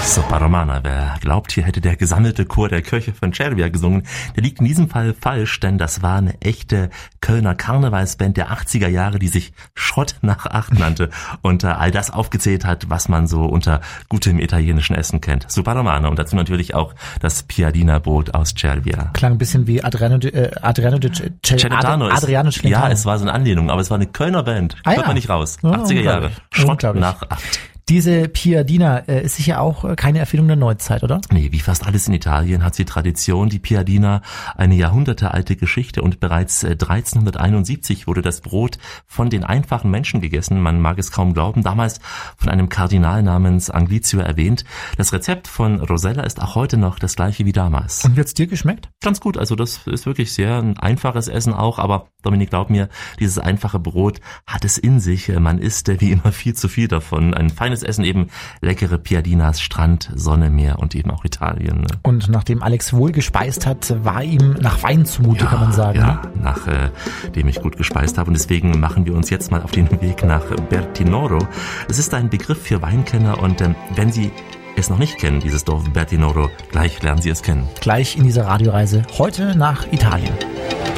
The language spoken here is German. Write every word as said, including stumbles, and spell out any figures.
Sopa Romana, wer glaubt, hier hätte der gesammelte Chor der Kirche von Cervia gesungen, der liegt in diesem Fall falsch, denn das war eine echte Kölner Karnevalsband der achtziger Jahre, die sich Schrott nach acht nannte und äh, all das aufgezählt hat, was man so unter gutem italienischen Essen kennt. Sopa Romana und dazu natürlich auch das Piadina-Brot aus Cervia. Klang ein bisschen wie Adriano di, äh, Adriano di C- Celentano. Ad, Adriano Celentano. Ja, es war so eine Anlehnung, aber es war eine Kölner Band. Ah, Hört ja. man nicht raus. Ja, achtziger Jahre. Schrott nach acht. Diese Piadina äh, ist sicher auch keine Erfindung der Neuzeit, oder? Nee, wie fast alles in Italien hat sie Tradition. Die Piadina, eine jahrhundertealte Geschichte und bereits dreizehnhunderteinundsiebzig wurde das Brot von den einfachen Menschen gegessen. Man mag es kaum glauben, damals von einem Kardinal namens Anglizio erwähnt. Das Rezept von Rosella ist auch heute noch das gleiche wie damals. Und wird's dir geschmeckt? Ganz gut, also das ist wirklich sehr ein einfaches Essen auch, aber Dominik, glaub mir, dieses einfache Brot hat es in sich. Man isst wie immer viel zu viel davon. Ein feines Essen, eben leckere Piadinas, Strand, Sonne, Meer und eben auch Italien. Ne? Und nachdem Alex wohl gespeist hat, war ihm nach Wein zumute, ja, kann man sagen. Ja, ne? nachdem äh, ich gut gespeist habe. Und deswegen machen wir uns jetzt mal auf den Weg nach Bertinoro. Es ist ein Begriff für Weinkenner und ähm, wenn Sie es noch nicht kennen, dieses Dorf Bertinoro, gleich lernen Sie es kennen. Gleich in dieser Radioreise heute nach Italien.